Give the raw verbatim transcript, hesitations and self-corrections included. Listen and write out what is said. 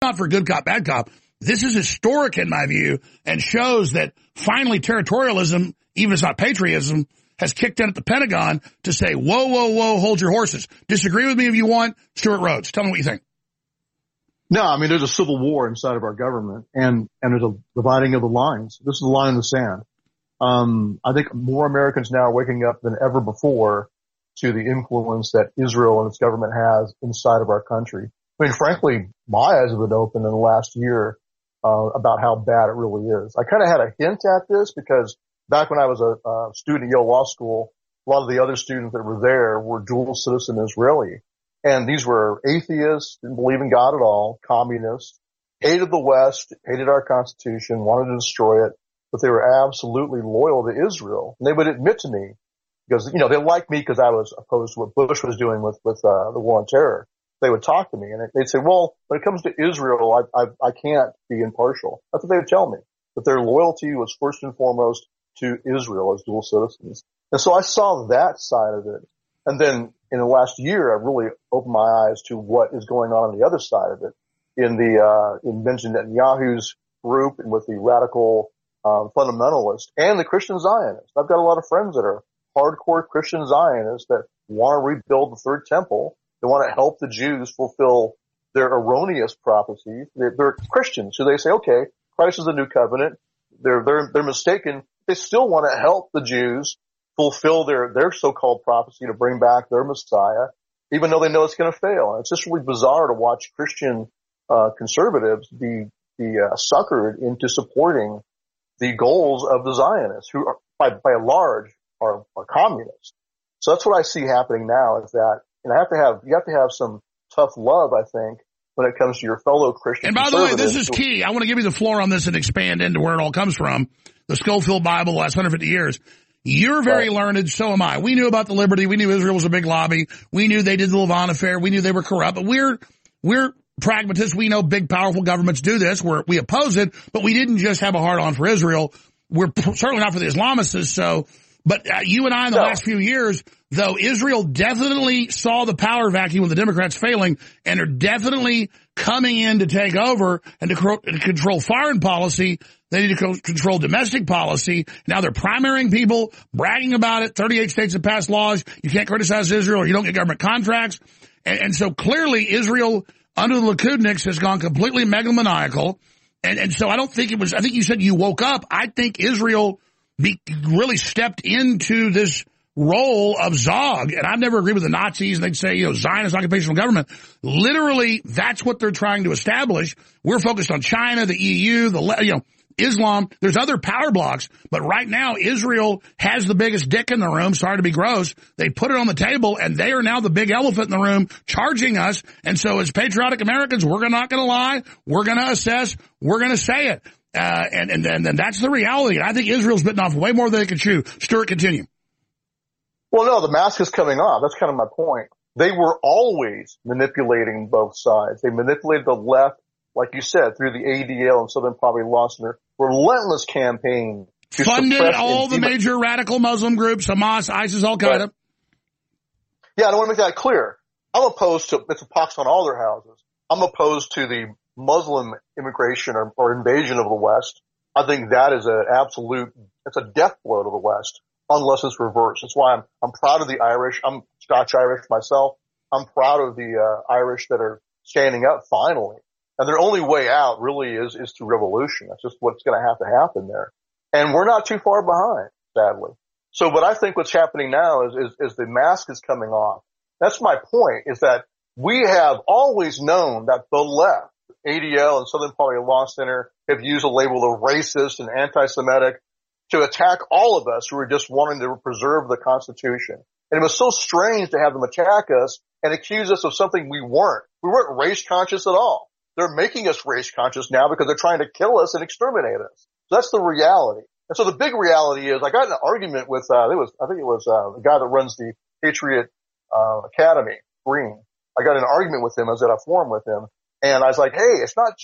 not for good cop, bad cop. This is historic in my view and shows that finally territorialism, even if it's not patriotism, has kicked in at the Pentagon to say, whoa, whoa, whoa, hold your horses. Disagree with me if you want. Stuart Rhodes, tell me what you think. No, I mean, there's a civil war inside of our government, and, and there's a dividing of the lines. This is the line in the sand. Um, I think more Americans now are waking up than ever before to the influence that Israel and its government has inside of our country. I mean, frankly, my eyes have been opened in the last year uh, about how bad it really is. I kind of had a hint at this because back when I was a, a student at Yale Law School, a lot of the other students that were there were dual citizen Israeli. And these were atheists, didn't believe in God at all, communists, hated the West, hated our Constitution, wanted to destroy it, but they were absolutely loyal to Israel. And they would admit to me, because, you know, they liked me because I was opposed to what Bush was doing with, with, uh, the war on terror. They would talk to me and they'd say, well, when it comes to Israel, I, I, I can't be impartial. That's what they would tell me. But their loyalty was first and foremost to Israel as dual citizens. And so I saw that side of it. And then in the last year, I've really opened my eyes to what is going on on the other side of it in the, uh, in Benjamin Netanyahu's group and with the radical, um, fundamentalists and the Christian Zionists. I've got a lot of friends that are hardcore Christian Zionists that want to rebuild the third temple. They want to help the Jews fulfill their erroneous prophecies. They're, they're Christians, so they say, okay, Christ is the new covenant. They're, they're, they're mistaken. They still want to help the Jews fulfill their, their so-called prophecy to bring back their Messiah, even though they know it's going to fail. And it's just really bizarre to watch Christian, uh, conservatives be, be, uh, suckered into supporting the goals of the Zionists, who are, by, by and large, are, are communists. So that's what I see happening now is that, and I have to have, you have to have some tough love, I think, when it comes to your fellow Christian. And by the way, this is key. I want to give you the floor on this and expand into where it all comes from. The Schofield Bible, the last one hundred fifty years. You're very right. learned, so am I. We knew about the Liberty. We knew Israel was a big lobby. We knew they did the Levant affair. We knew they were corrupt. But we're, we're pragmatists. We know big, powerful governments do this. We're, we oppose it, but we didn't just have a hard on for Israel. We're certainly not for the Islamists. So, but uh, you and I in the no. last few years, though Israel definitely saw the power vacuum with the Democrats failing and are definitely coming in to take over and to, co- to control foreign policy. They need to co- control domestic policy. Now they're primarying people, bragging about it. thirty-eight states have passed laws. You can't criticize Israel or you don't get government contracts. And, and so clearly Israel under the Likudniks has gone completely megalomaniacal. And, and so I don't think it was, I think you said you woke up. I think Israel be, really stepped into this role of Zog. And I've never agreed with the Nazis. They'd say, you know, Zionist occupational government. Literally, that's what they're trying to establish. We're focused on China, the E U, the, you know, Islam. There's other power blocks. But right now, Israel has the biggest dick in the room. Sorry to be gross. They put it on the table, and they are now the big elephant in the room charging us. And so as patriotic Americans, we're not going to lie. We're going to assess. We're going to say it. Uh, and, and, and, and that's the reality. And I think Israel's bitten off way more than they can chew. Stuart, continue. Well, no, the mask is coming off. That's kind of my point. They were always manipulating both sides. They manipulated the left, like you said, through the A D L and Southern Poverty Law Center. Relentless campaign. To Funded all the major radical Muslim groups, Hamas, ISIS, Al-Qaeda. Right. Yeah, I want to make that clear. I'm opposed to, it's a pox on all their houses. I'm opposed to the Muslim immigration or, or invasion of the West. I think that is an absolute, it's a death blow to the West. Unless it's reversed. That's why I'm, I'm proud of the Irish. I'm Scotch-Irish myself. I'm proud of the, uh, Irish that are standing up finally. And their only way out really is, is through revolution. That's just what's going to have to happen there. And we're not too far behind, sadly. So, but I think what's happening now is, is, is the mask is coming off. That's my point, is that we have always known that the left, A D L and Southern Poverty Law Center, have used a label of racist and anti-Semitic to attack all of us who are just wanting to preserve the Constitution. And it was so strange to have them attack us and accuse us of something we weren't. We weren't race conscious at all. They're making us race conscious now because they're trying to kill us and exterminate us. So that's the reality. And so the big reality is I got in an argument with, uh, it was, I think it was, uh, the guy that runs the Patriot, uh, Academy, Green. I got in an argument with him. I was at a forum with him and I was like, hey, it's not